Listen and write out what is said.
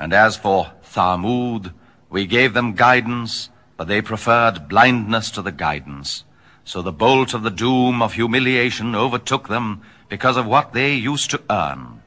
And as for Thamud, we gave them guidance, but they preferred blindness to the guidance. So the bolt of the doom of humiliation overtook them because of what they used to earn.